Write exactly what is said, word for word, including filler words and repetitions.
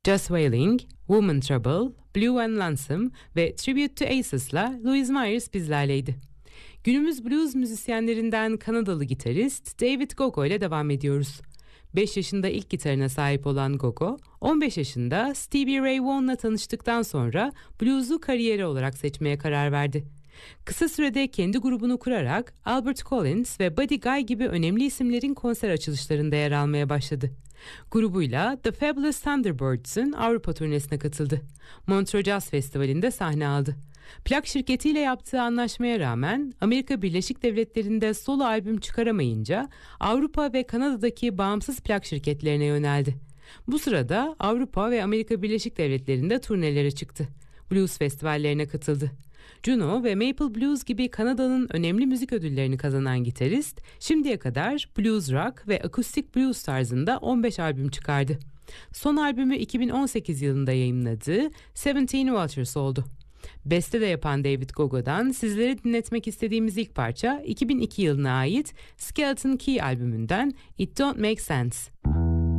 Just Wailing, Woman Trouble, Blue and Lonesome ve Tribute to Aces'la Louise Myers bizlerleydi. Günümüz blues müzisyenlerinden Kanadalı gitarist David Gogo ile devam ediyoruz. beş yaşında ilk gitarına sahip olan Gogo, on beş yaşında Stevie Ray Vaughan'la tanıştıktan sonra blues'u kariyeri olarak seçmeye karar verdi. Kısa sürede kendi grubunu kurarak Albert Collins ve Buddy Guy gibi önemli isimlerin konser açılışlarında yer almaya başladı. Grubuyla The Fabulous Thunderbirds'ın Avrupa turnesine katıldı. Montreux Jazz Festivali'nde sahne aldı. Plak şirketiyle yaptığı anlaşmaya rağmen Amerika Birleşik Devletleri'nde solo albüm çıkaramayınca Avrupa ve Kanada'daki bağımsız plak şirketlerine yöneldi. Bu sırada Avrupa ve Amerika Birleşik Devletleri'nde turnelere çıktı. Blues festivallerine katıldı. Juno ve Maple Blues gibi Kanada'nın önemli müzik ödüllerini kazanan gitarist, şimdiye kadar blues rock ve akustik blues tarzında on beş albüm çıkardı. Son albümü iki bin on sekiz yılında yayımladığı Seventeen Waters oldu. Beste de yapan David Gogo'dan sizlere dinletmek istediğimiz ilk parça iki bin iki yılına ait Skeleton Key albümünden It Don't Make Sense.